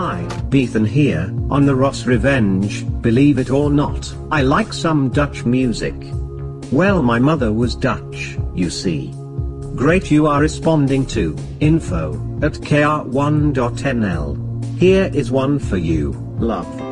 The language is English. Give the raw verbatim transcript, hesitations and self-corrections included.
Hi, Bethan here, on the Ross Revenge. Believe it or not, I like some Dutch music. Well, my mother was Dutch, you see. Great, you are responding to info at k r one dot n l. Here is one for you, love.